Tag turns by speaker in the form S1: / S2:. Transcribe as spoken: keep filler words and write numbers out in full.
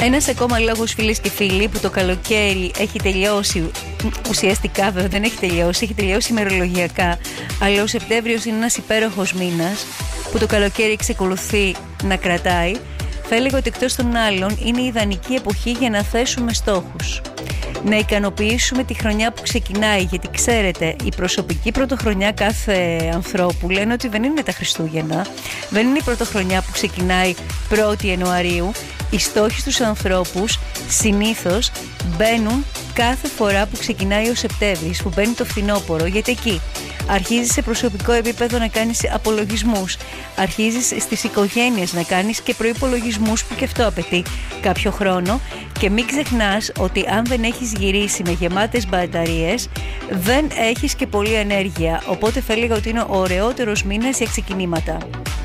S1: Ένας ακόμα λόγος, φίλες και φίλοι, που το καλοκαίρι έχει τελειώσει, ουσιαστικά βέβαια δεν έχει τελειώσει, έχει τελειώσει ημερολογιακά, αλλά ο Σεπτέμβριος είναι ένας υπέροχος μήνας που το καλοκαίρι εξακολουθεί να κρατάει. Θα έλεγα ότι εκτός των άλλων είναι η ιδανική εποχή για να θέσουμε στόχους. Να ικανοποιήσουμε τη χρονιά που ξεκινάει, γιατί ξέρετε, η προσωπική πρωτοχρονιά κάθε ανθρώπου λένε ότι δεν είναι τα Χριστούγεννα, δεν είναι η πρωτοχρονιά που ξεκινάει πρώτη Ιανουαρίου. Οι στόχοι στους ανθρώπους συνήθως μπαίνουν κάθε φορά που ξεκινάει ο Σεπτέμβρης, που μπαίνει το φθινόπωρο, γιατί εκεί αρχίζεις σε προσωπικό επίπεδο να κάνεις απολογισμούς, αρχίζεις στις οικογένειες να κάνεις και προϋπολογισμούς, που και αυτό απαιτεί κάποιο χρόνο, και μην ξεχνάς ότι αν δεν έχεις γυρίσει με γεμάτες μπαταρίες δεν έχεις και πολλή ενέργεια, οπότε θα έλεγα ότι είναι ο ωραιότερος μήνας για ξεκινήματα.